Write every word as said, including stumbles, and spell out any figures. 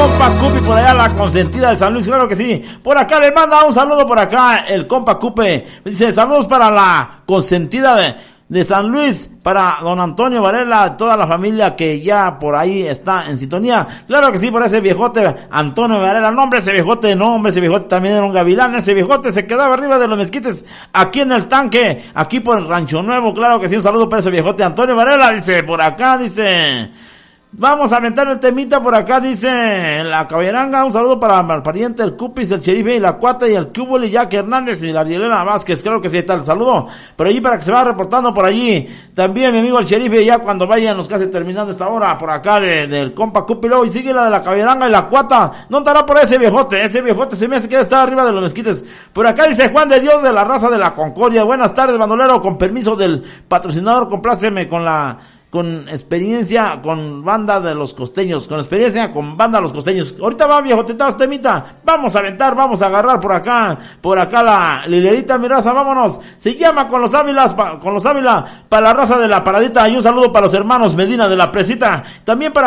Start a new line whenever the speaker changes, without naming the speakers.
compa Cupi por allá, la consentida de San Luis, claro que sí. Por acá le manda un saludo por acá el compa Cupe. Dice saludos para la consentida de, de San Luis, para don Antonio Varela, toda la familia que ya por ahí está en sintonía. Claro que sí, por ese viejote Antonio Varela. No, hombre, ese viejote, no, hombre, ese viejote también era un gavilán. Ese viejote se quedaba arriba de los mezquites, aquí en el tanque, aquí por el Rancho Nuevo. Claro que sí, un saludo para ese viejote Antonio Varela. Dice, por acá, dice... Vamos a aventar el temita por acá, dice la caballeranga. Un saludo para el pariente, el Cupis, el Cherife y la Cuata y el Cúbol y Jack Hernández y la Arielena Vázquez. Creo que sí está el saludo. Pero allí para que se va reportando por allí. También mi amigo el Cherife, ya cuando vayan los casi terminando esta hora por acá de, del compa Cupi. Y sigue la de la caballeranga y la Cuata. No estará por ese viejote. Ese viejote se me hace que está arriba de los mezquites. Por acá dice Juan de Dios de la raza de la Concordia. Buenas tardes, bandolero. Con permiso del patrocinador, compláceme con la... con experiencia con banda de los costeños, con experiencia con banda de los costeños. Ahorita va, viejo, tetados, temita. Vamos a aventar, vamos a agarrar por acá, por acá la Lilerita, mi raza, vámonos. Se llama Con los Ávilas, pa, con los Ávila, para la raza de la Paradita. Y un saludo para los hermanos Medina de la Presita. También para